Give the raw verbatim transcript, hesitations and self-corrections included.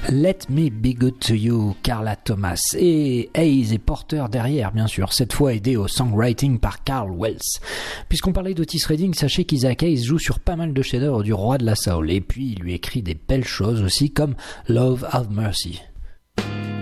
Let Me Be Good To You, Carla Thomas. Et Hayes est porteur derrière, bien sûr, cette fois aidé au songwriting par Carl Wells. Puisqu'on parlait d'Otis Redding, sachez qu'Isaac Hayes joue sur pas mal de chefs-d'œuvre du roi de la soul, et puis il lui écrit des belles choses aussi, comme Love Have Mercy.